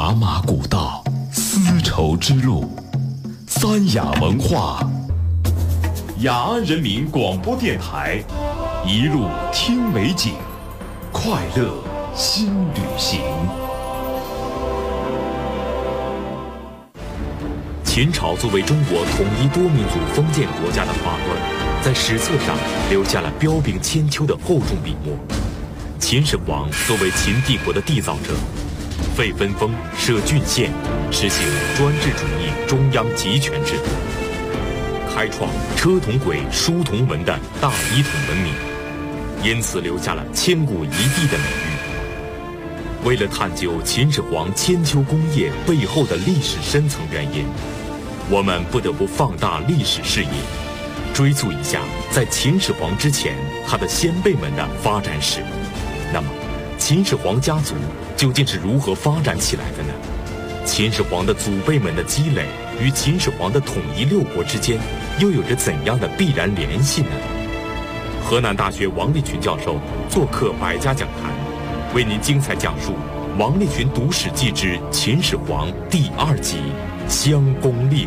茶马古道，丝绸之路，三雅文化，雅安人民广播电台，一路听美景，快乐新旅行。 秦朝作为中国统一多民族封建国家的发端，在史册上留下了彪炳千秋的厚重笔墨。秦始皇作为秦帝国的缔造者，废分封，设郡县，实行专制主义中央集权制度，开创车同轨、书同文的大一统文明，因此留下了千古一帝的美誉。为了探究秦始皇千秋功业背后的历史深层原因，我们不得不放大历史视野，追溯一下在秦始皇之前他的先辈们的发展史。那么，秦始皇家族究竟是如何发展起来的呢？秦始皇的祖辈们的积累与秦始皇的统一六国之间又有着怎样的必然联系呢？河南大学王立群教授做客百家讲坛，为您精彩讲述《王立群读史记之秦始皇》第2集《襄公立